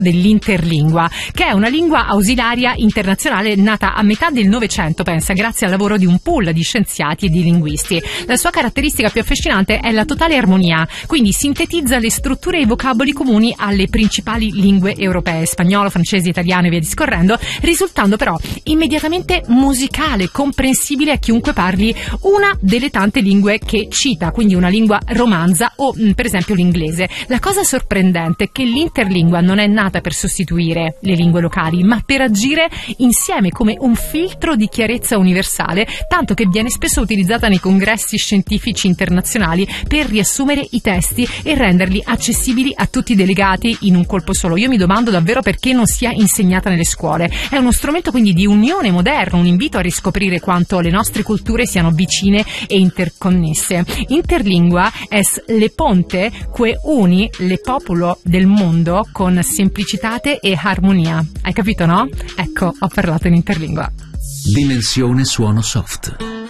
dell'interlingua, che è una lingua ausiliaria internazionale nata a metà del Novecento, pensa, grazie al lavoro di un pool di scienziati e di linguisti. La sua caratteristica più affascinante è la totale armonia, quindi sintetizza le strutture e i vocaboli comuni alle principali lingue europee, spagnolo, francese, italiano e via discorrendo, risultando però immediatamente musicale, comprensibile a chiunque parli una delle tante lingue che cita, quindi una lingua romanza o per esempio l'inglese. La cosa sorprendente è che l'interlingua non è nata per sostituire le lingue locali, ma per agire insieme come un filtro di chiarezza universale, tanto che viene spesso utilizzata nei congressi scientifici internazionali per riassumere i testi e renderli accessibili a tutti i delegati in un colpo solo. Io mi domando davvero perché non sia insegnata nelle scuole. È uno strumento quindi di unione moderno, un invito a riscoprire quanto le nostre culture siano vicine e interconnesse. Interlingua es le ponte que uni le populo del mondo con semplicitate e armonia. Hai capito, no? Ecco, ho parlato in interlingua. Dimensione suono soft.